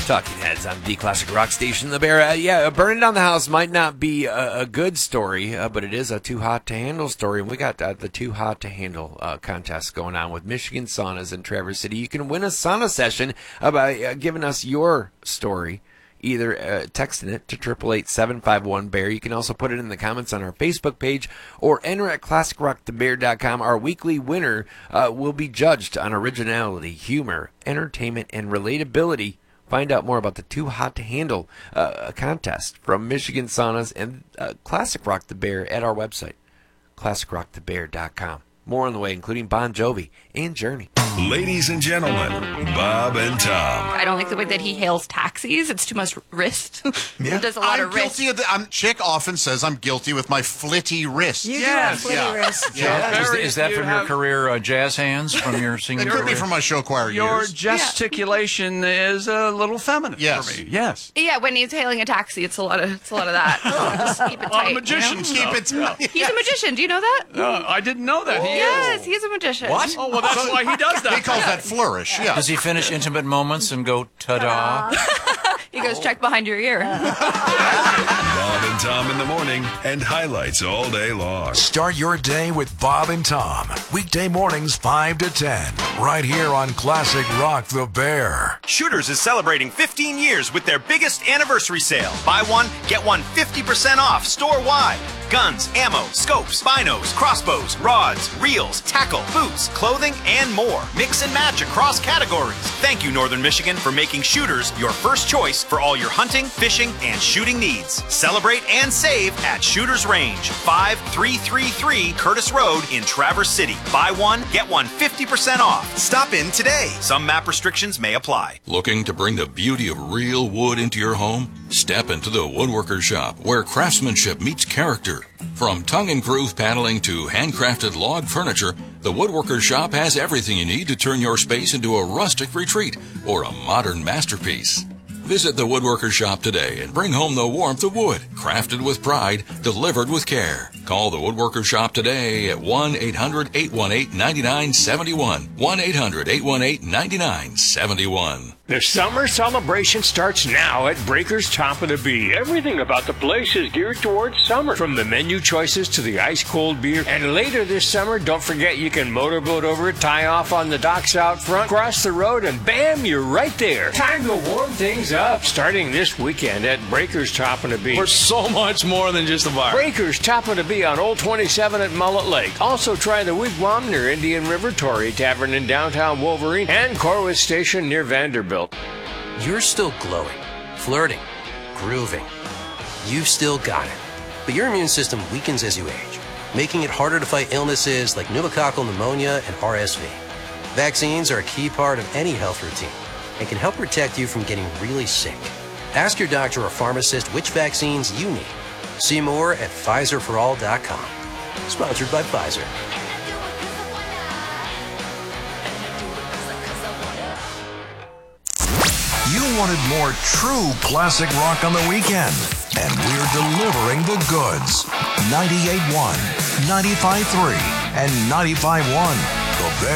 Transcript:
Talking Heads on the Classic Rock Station, The Bear. Burning down the house might not be a good story, but it is a too hot to handle story. And we got the too hot to handle contest going on with Michigan Saunas in Traverse City. You can win a sauna session by giving us your story, either texting it to 888-751-BEAR. You can also put it in the comments on our Facebook page or enter at ClassicRockTheBear.com. Our weekly winner will be judged on originality, humor, entertainment, and relatability. Find out more about the Too Hot to Handle contest from Michigan Saunas and Classic Rock the Bear at our website, ClassicRockTheBear.com. More on the way, including Bon Jovi and Journey. Ladies and gentlemen, Bob and Tom. I don't like the way that he hails taxis. It's too much wrist. Yeah. It does a lot I'm of wrist. guilty of Chick often says I'm guilty with my flitty wrist. You do have flitty wrists. Yeah. Is that from your career jazz hands from your singing It could career? be from my show choir Your years. gesticulation is a little feminine Yes. for me. Yes. Yeah, when he's hailing a taxi, it's a lot of that. Just keep it Well, tight. magicians Keep it tight. He's a magician. Do you know that? I didn't know that. He Yes, is. he's a magician. What? Oh, well, that's why he does that. He calls that flourish, yeah. Does he finish intimate moments and go ta-da? He goes, check behind your ear. Bob and Tom in the morning and highlights all day long. Start your day with Bob and Tom. Weekday mornings 5 to 10. Right here on Classic Rock the Bear. Shooters is celebrating 15 years with their biggest anniversary sale. Buy one, get one 50% off store-wide. Guns, ammo, scopes, binos, crossbows, rods, reels, tackle, boots, clothing, and more. Mix and match across categories. Thank you, Northern Michigan, for making Shooters your first choice for all your hunting, fishing, and shooting needs. Celebrate and save at Shooters Range, 5333 Curtis Road in Traverse City. Buy one, get one 50% off. Stop in today. Some map restrictions may apply. Looking to bring the beauty of real wood into your home? Step into the Woodworker Shop, where craftsmanship meets character. From tongue-and-groove paneling to handcrafted log furniture, the Woodworker Shop has everything you need to turn your space into a rustic retreat or a modern masterpiece. Visit the Woodworker Shop today and bring home the warmth of wood, crafted with pride, delivered with care. Call the Woodworker Shop today at 1-800-818-9971. 1-800-818-9971. The summer celebration starts now at Breaker's Top of the Bee. Everything about the place is geared towards summer. From the menu choices to the ice-cold beer. And later this summer, don't forget you can motorboat over, tie off on the docks out front, cross the road, and bam, you're right there. Time to warm things up. Starting this weekend at Breaker's Top of the Bee. We're so much more than just a bar. Breaker's Top of the Bee on Old 27 at Mullet Lake. Also try the Wigwam near Indian River, Torrey Tavern in downtown Wolverine, and Corwith Station near Vanderbilt. You're still glowing, flirting, grooving. You've still got it. But your immune system weakens as you age, making it harder to fight illnesses like pneumococcal pneumonia and RSV. Vaccines are a key part of any health routine and can help protect you from getting really sick. Ask your doctor or pharmacist which vaccines you need. See more at PfizerForAll.com. Sponsored by Pfizer. You wanted more true classic rock on the weekend, and we're delivering the goods. 98.1, 95.3, and 95.1. The Bear.